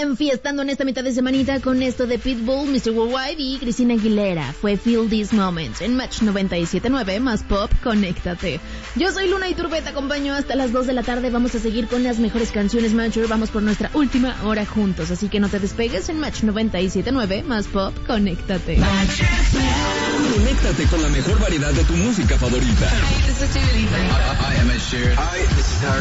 enfiestando en esta mitad de semanita con esto de Pitbull, Mr. Worldwide y Cristina Aguilera. Fue Feel These Moments en Match 97.9 más Pop, conéctate. Yo soy Luna Iturbe, te acompaño hasta las 2 de la tarde. Vamos a seguir con las mejores canciones Matcher. Vamos por nuestra última hora juntos, así que no te despegues en Match 97.9 más Pop, conéctate. Conéctate con la mejor variedad de tu música favorita. Hi, this is Dua Lipa. Hi, I'm Ed Sheeran. Hi, this is Harry.